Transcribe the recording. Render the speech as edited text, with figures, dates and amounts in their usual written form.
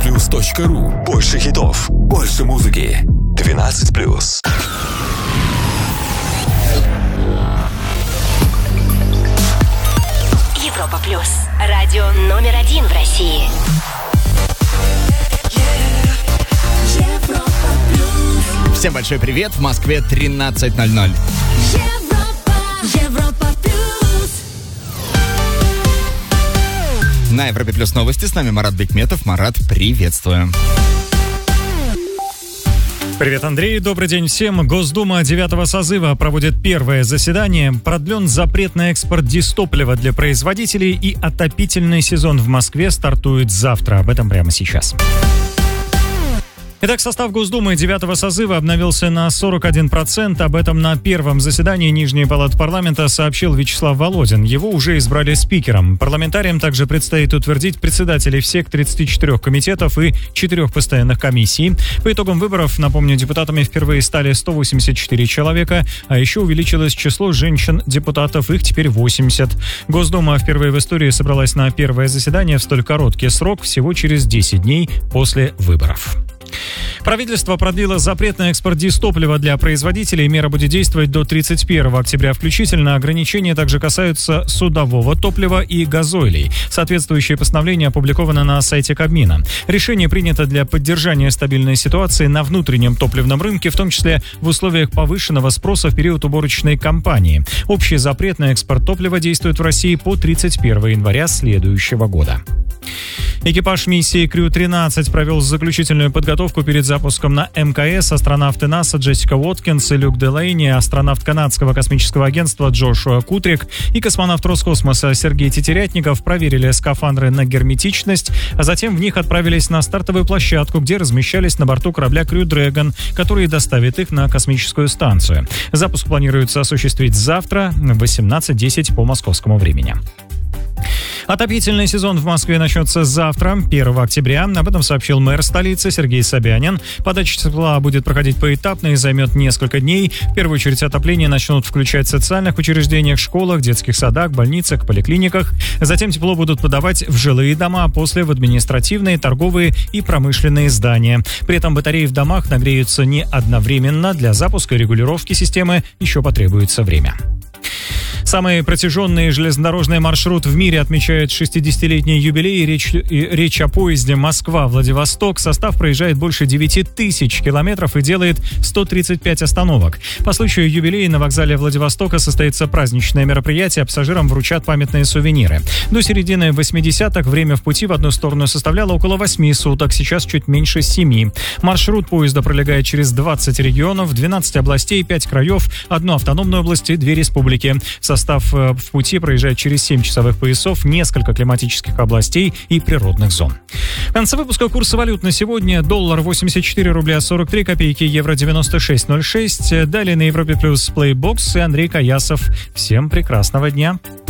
europaplus.ru. Больше хитов, больше музыки. 12+. Европа Плюс. Радио номер 1 в России. Всем большой привет. В Москве 13:00. Европа Плюс. На Европе Плюс новости. С нами Марат Бекметов. Марат, приветствую. Привет, Андрей. Добрый день всем. Госдума 9-го созыва проводит первое заседание. Продлен запрет на экспорт дистоплива для производителей, и отопительный сезон в Москве стартует завтра. Об этом прямо сейчас. Итак, состав Госдумы 9-го созыва обновился на 41%. Об этом на первом заседании Нижней палаты парламента сообщил Вячеслав Володин. Его уже избрали спикером. Парламентариям также предстоит утвердить председателей всех 34 комитетов и 4 постоянных комиссий. По итогам выборов, напомню, депутатами впервые стали 184 человека, а еще увеличилось число женщин-депутатов, их теперь 80. Госдума впервые в истории собралась на первое заседание в столь короткий срок, всего через 10 дней после выборов. Правительство продлило запрет на экспорт дистоплива для производителей. Мера будет действовать до 31 октября включительно. Ограничения также касаются судового топлива и газойлей. Соответствующее постановление опубликовано на сайте Кабмина. Решение принято для поддержания стабильной ситуации на внутреннем топливном рынке, в том числе в условиях повышенного спроса в период уборочной кампании. Общий запрет на экспорт топлива действует в России по 31 января следующего года. Экипаж миссии Крю-13 провел заключительную подготовку перед запуском на МКС. Астронавты НАСА Джессика Уоткинс и Люк Делейни, астронавт Канадского космического агентства Джошуа Кутрик и космонавт Роскосмоса Сергей Тетерятников проверили скафандры на герметичность, а затем в них отправились на стартовую площадку, где размещались на борту корабля Крю Дрэгон, который доставит их на космическую станцию. Запуск планируется осуществить завтра в 18:10 по московскому времени. Отопительный сезон в Москве начнется завтра, 1 октября. Об этом сообщил мэр столицы Сергей Собянин. Подача тепла будет проходить поэтапно и займет несколько дней. В первую очередь отопление начнут включать в социальных учреждениях, школах, детских садах, больницах, поликлиниках. Затем тепло будут подавать в жилые дома, а после в административные, торговые и промышленные здания. При этом батареи в домах нагреются не одновременно. Для запуска и регулировки системы еще потребуется время. Самый протяженный железнодорожный маршрут в мире отмечает 60-летний юбилей. Речь о поезде Москва-Владивосток. Состав проезжает больше 9000 километров и делает 135 остановок. По случаю юбилея на вокзале Владивостока состоится праздничное мероприятие, а пассажирам вручат памятные сувениры. До середины 80-х время в пути в одну сторону составляло около 8 суток, сейчас чуть меньше 7. Маршрут поезда пролегает через 20 регионов, 12 областей, 5 краев, 1 автономную область и 2 республики. Состав в пути проезжает через 7 часовых поясов, несколько климатических областей и природных зон. В конце выпуска курсы валют на сегодня. Доллар 84 рубля 43 копейки, евро 96,06. Далее на Европе Плюс Плейбокс и Андрей Каясов. Всем прекрасного дня.